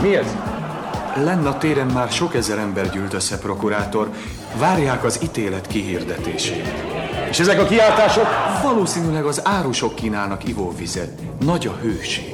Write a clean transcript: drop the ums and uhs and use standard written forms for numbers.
Mi ez? Lenn a téren már sok ezer ember gyűlt össze, prokurátor. Várják az ítélet kihirdetését. És ezek a kiáltások? Valószínűleg az árusok kínálnak ivóvizet. Nagy a hőség.